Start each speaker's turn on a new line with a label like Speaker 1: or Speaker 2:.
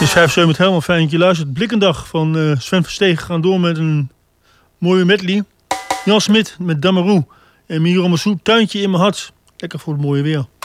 Speaker 1: 5-7 helemaal fijn dat je luistert. Blikkendag van Sven Verstegen gaan door met een mooie medley. Jan Smit met Damarou en Miro Massou, Tuintje in mijn hart. Lekker voor het mooie weer.